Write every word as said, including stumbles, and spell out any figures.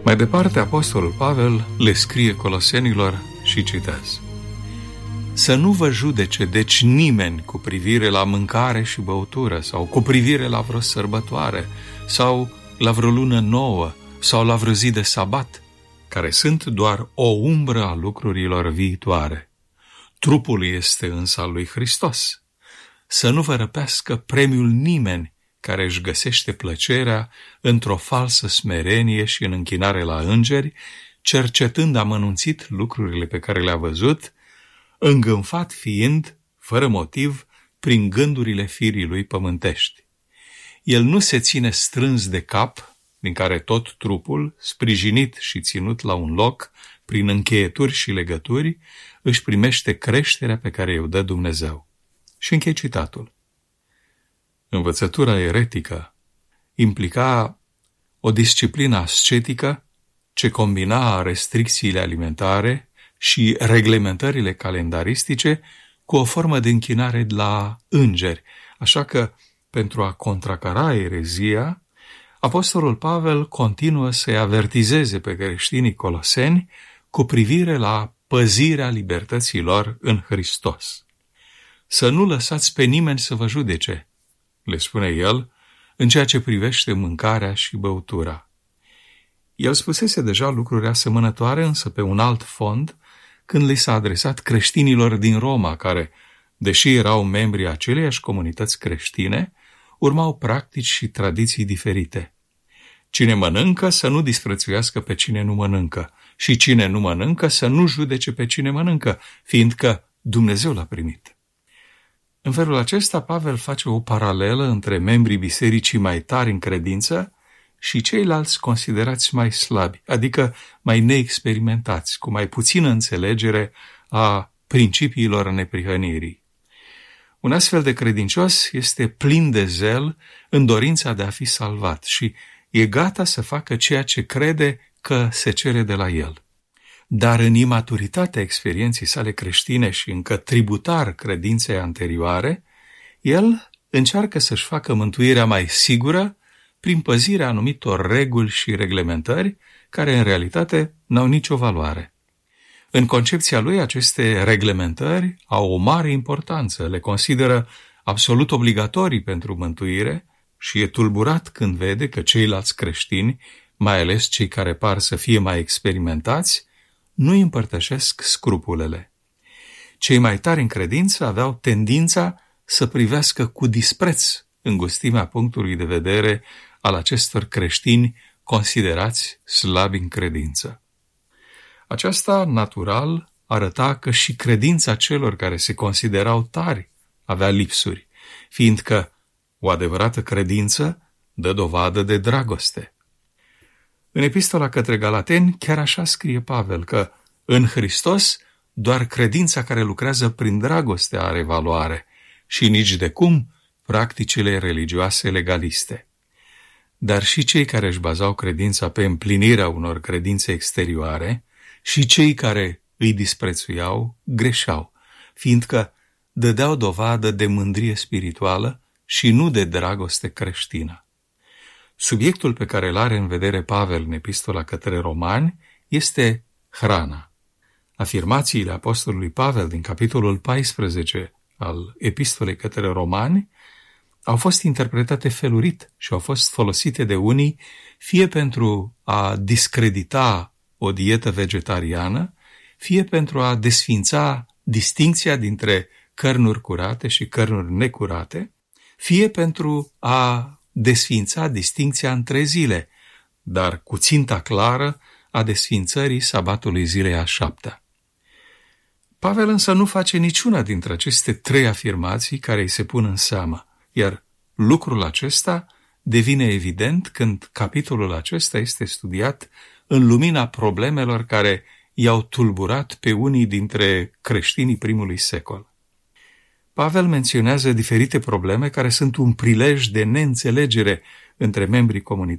Mai departe, apostolul Pavel le scrie colosenilor și citez: Să nu vă judece deci nimeni cu privire la mâncare și băutură, sau cu privire la vreo sărbătoare, sau la vreo lună nouă, sau la vreo zi de sabat, care sunt doar o umbră a lucrurilor viitoare. Trupul este însă al lui Hristos. Să nu vă răpească premiul nimeni care își găsește plăcerea într-o falsă smerenie și în închinare la îngeri, cercetând amănunțit lucrurile pe care le-a văzut, îngânfat fiind, fără motiv, prin gândurile firii lui pământești. El nu se ține strâns de cap, din care tot trupul, sprijinit și ținut la un loc, prin încheieturi și legături, își primește creșterea pe care i-o dă Dumnezeu. Și închei citatul. Învățătura eretică implica o disciplină ascetică ce combina restricțiile alimentare și reglementările calendaristice cu o formă de închinare la îngeri. Așa că, pentru a contracara erezia, apostolul Pavel continuă să-i avertizeze pe creștinii coloseni cu privire la păzirea libertății lor în Hristos. Să nu lăsați pe nimeni să vă judece, le spune el, în ceea ce privește mâncarea și băutura. El spusese deja lucruri asemănătoare, însă pe un alt fond, când li s-a adresat creștinilor din Roma, care, deși erau membri aceleiași comunități creștine, urmau practici și tradiții diferite. Cine mănâncă să nu disprețuiască pe cine nu mănâncă și cine nu mănâncă să nu judece pe cine mănâncă, fiindcă Dumnezeu l-a primit. În felul acesta, Pavel face o paralelă între membrii bisericii mai tari în credință și ceilalți considerați mai slabi, adică mai neexperimentați, cu mai puțină înțelegere a principiilor neprihănirii. Un astfel de credincios este plin de zel în dorința de a fi salvat și e gata să facă ceea ce crede că se cere de la el. Dar în imaturitatea experienței sale creștine și încă tributar credinței anterioare, el încearcă să-și facă mântuirea mai sigură prin păzirea anumitor reguli și reglementări care în realitate n-au nicio valoare. În concepția lui, aceste reglementări au o mare importanță, le consideră absolut obligatorii pentru mântuire și e tulburat când vede că ceilalți creștini, mai ales cei care par să fie mai experimentați, nu îi împărtășesc scrupulele. Cei mai tari în credință aveau tendința să privească cu dispreț îngustimea punctului de vedere al acestor creștini considerați slabi în credință. Aceasta, natural, arăta că și credința celor care se considerau tari avea lipsuri, fiindcă o adevărată credință dă dovadă de dragoste. În epistola către Galateni, chiar așa scrie Pavel, că în Hristos doar credința care lucrează prin dragoste are valoare și nici de cum practicile religioase legaliste. Dar și cei care își bazau credința pe împlinirea unor credințe exterioare și cei care îi disprețuiau greșeau, fiindcă dădeau dovadă de mândrie spirituală și nu de dragoste creștină. Subiectul pe care îl are în vedere Pavel în epistola către Romani este hrana. Afirmațiile apostolului Pavel din capitolul paisprezece al epistolei către Romani au fost interpretate felurit și au fost folosite de unii fie pentru a discredita o dietă vegetariană, fie pentru a desfința distincția dintre cărnuri curate și cărnuri necurate, fie pentru a desfința distincția între zile, dar cu ținta clară a desfințării sabatului zilei a șaptea. Pavel însă nu face niciuna dintre aceste trei afirmații care îi se pun în seamă, iar lucrul acesta devine evident când capitolul acesta este studiat în lumina problemelor care i-au tulburat pe unii dintre creștinii primului secol. Pavel menționează diferite probleme care sunt un prilej de neînțelegere între membrii comunității